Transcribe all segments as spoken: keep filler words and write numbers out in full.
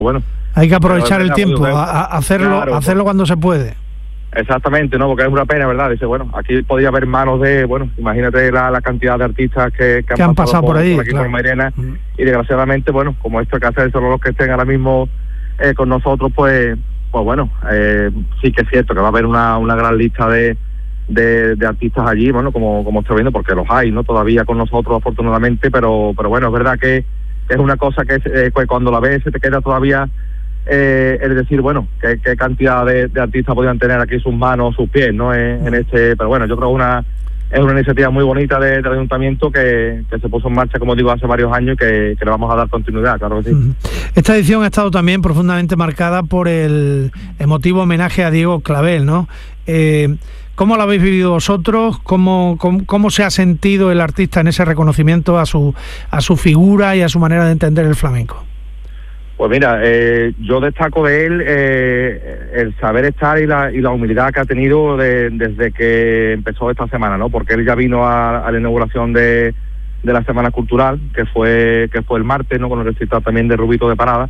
Bueno, hay que aprovechar el tiempo, a, a hacerlo, claro, hacerlo cuando se puede. Exactamente, ¿no? Porque es una pena, ¿verdad? Dice, bueno, aquí podía haber manos de, bueno, imagínate la, la cantidad de artistas que, que, que han, han pasado, pasado por, por ahí, por aquí, claro. por Mairena, mm. y desgraciadamente, bueno, como esto hay que hacer solo los que estén ahora mismo eh, con nosotros, pues, pues bueno, eh, sí que es cierto que va a haber una, una gran lista de, de, de artistas allí, bueno, como, como estoy viendo, porque los hay, ¿no? Todavía con nosotros, afortunadamente, pero, pero bueno, es verdad que es una cosa que eh, cuando la ves se te queda todavía eh, es decir, bueno, qué, qué cantidad de, de artistas podrían tener aquí sus manos, sus pies, ¿no? En, en este, pero bueno, yo creo que una es una iniciativa muy bonita de, del ayuntamiento que, que se puso en marcha, como digo, hace varios años y que, que le vamos a dar continuidad, claro que sí. Esta edición ha estado también profundamente marcada por el emotivo homenaje a Diego Clavel, ¿no? Eh, ¿Cómo lo habéis vivido vosotros? ¿Cómo, cómo, cómo se ha sentido el artista en ese reconocimiento a su, a su figura y a su manera de entender el flamenco? Pues mira, eh, yo destaco de él eh, el saber estar y la, y la humildad que ha tenido de, desde que empezó esta semana, ¿no? Porque él ya vino a, a la inauguración de, de la Semana Cultural, que fue que fue el martes, ¿no? Con el recital también de Rubito de Parada,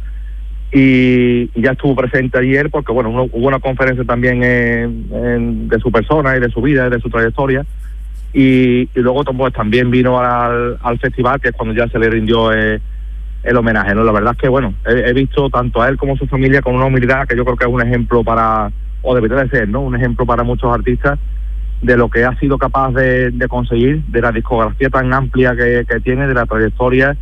y, y ya estuvo presente ayer porque, bueno, uno, hubo una conferencia también en, en, de su persona y de su vida y de su trayectoria, y, y luego pues, también vino al, al festival, que es cuando ya se le rindió eh, el homenaje, ¿no? La verdad es que, bueno, he, he visto tanto a él como a su familia con una humildad que yo creo que es un ejemplo para, o debería de ser, ¿no? Un ejemplo para muchos artistas de lo que ha sido capaz de, de conseguir, de la discografía tan amplia que, que tiene, de la trayectoria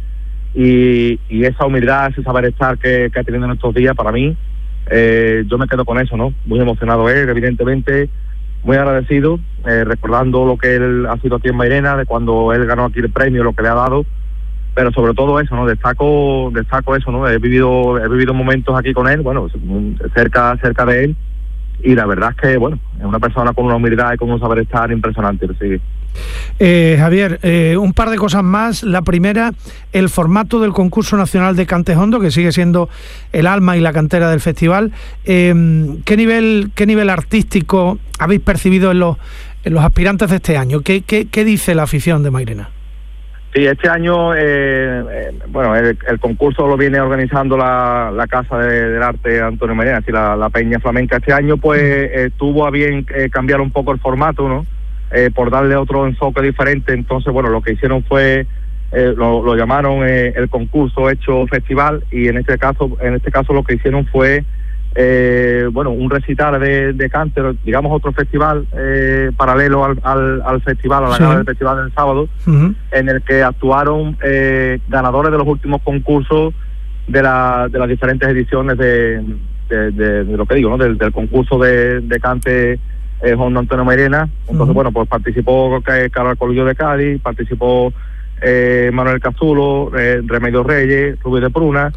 y, y esa humildad, ese saber estar que, que ha tenido en estos días, para mí, eh, yo me quedo con eso, ¿no? Muy emocionado él, evidentemente, muy agradecido, eh, recordando lo que él ha sido aquí en Mairena, de cuando él ganó aquí el premio, lo que le ha dado, pero sobre todo eso, ¿no? Destaco, destaco eso, ¿no? He vivido, he vivido momentos aquí con él, bueno, cerca, cerca de él, y la verdad es que, bueno, es una persona con una humildad y con un saber estar impresionante, sí. Eh, Javier, eh, un par de cosas más. La primera, el formato del concurso nacional de Cantes Hondo, que sigue siendo el alma y la cantera del festival. Eh, ¿qué nivel, qué nivel artístico habéis percibido en los, en los aspirantes de este año? ¿Qué, qué, qué dice la afición de Mairena? Sí, este año, eh, eh, bueno, el, el concurso lo viene organizando la, la Casa de, del Arte Antonio Mairena, así la, la Peña Flamenca. Este año, pues, eh, tuvo a bien eh, cambiar un poco el formato, ¿no? Eh, por darle otro enfoque diferente. Entonces, bueno, lo que hicieron fue, eh, lo, lo llamaron eh, el concurso hecho festival, y en este caso, en este caso lo que hicieron fue, eh, bueno, un recital de, de cante, digamos otro festival eh, paralelo al, al, al festival, a la sí. gala del festival del sábado, uh-huh. en el que actuaron eh, ganadores de los últimos concursos de, la, de las diferentes ediciones de, de, de, de lo que digo, ¿no? Del, del concurso de, de cante eh, Hondo Antonio Mairena. Entonces, uh-huh. bueno, pues participó Carlos Colillo de Cádiz, participó eh, Manuel Cazulo, eh, Remedios Reyes, Rubí de Pruna.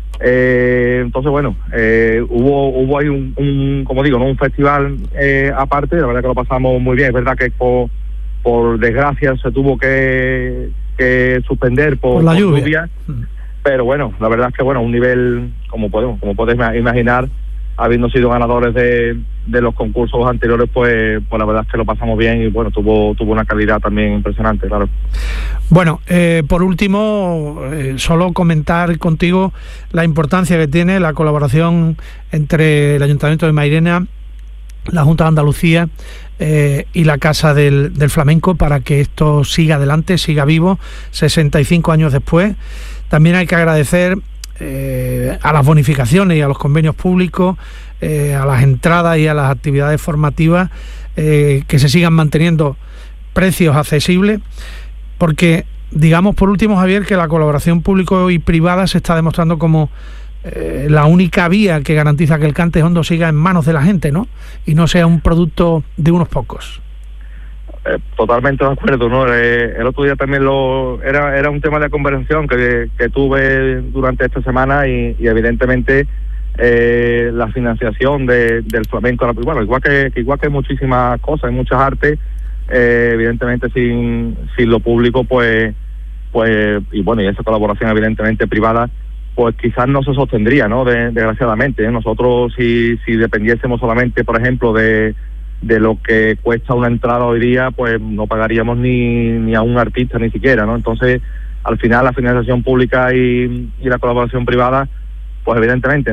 Eh, entonces, bueno, eh, hubo hubo ahí un, un, como digo, ¿no? un festival eh, aparte. La verdad que lo pasamos muy bien. Es verdad que por, por desgracia se tuvo que, que suspender por, por la por lluvia. lluvia, pero bueno, la verdad es que, bueno, un nivel, como podemos, como podéis imaginar, habiendo sido ganadores de, de los concursos anteriores, pues, pues la verdad es que lo pasamos bien y bueno, tuvo tuvo una calidad también impresionante, claro. Bueno, eh, por último, eh, solo comentar contigo la importancia que tiene la colaboración entre el Ayuntamiento de Mairena, la Junta de Andalucía eh, y la Casa del, del Flamenco para que esto siga adelante, siga vivo, sesenta y cinco años después. También hay que agradecer Eh, a las bonificaciones y a los convenios públicos, eh, a las entradas y a las actividades formativas, eh, que se sigan manteniendo precios accesibles, porque digamos por último, Javier, que la colaboración público y privada se está demostrando como eh, la única vía que garantiza que el Cantes Hondo siga en manos de la gente, ¿no? Y no sea un producto de unos pocos. Eh, totalmente de acuerdo, ¿no? Eh, el otro día también lo era era un tema de conversación que, que tuve durante esta semana y, y evidentemente eh, la financiación de, del flamenco, bueno, igual que, que igual que muchísimas cosas, hay muchas artes, eh, evidentemente sin sin lo público, pues pues y bueno, y esa colaboración evidentemente privada, pues quizás no se sostendría, ¿no? De, desgraciadamente, ¿eh? Nosotros si si dependiésemos solamente, por ejemplo, de de lo que cuesta una entrada hoy día, pues no pagaríamos ni, ni a un artista ni siquiera, ¿no? Entonces, al final la financiación pública y, y la colaboración privada, pues evidentemente